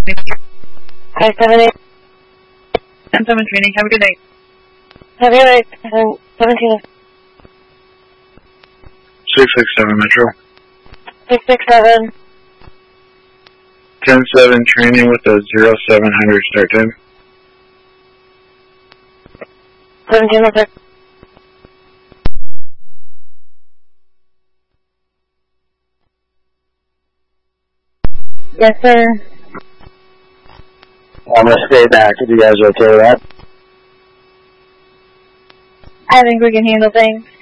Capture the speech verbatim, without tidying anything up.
Five seven eight. ten seven training. Have a good night. Have a good night. Um, seventeen. Six six seven Metro. Six six seven. Ten seven training with a zero seven hundred start time. Seventeen one six. Yes, sir. I'm gonna stay back if you guys are okay with that. I think we can handle things.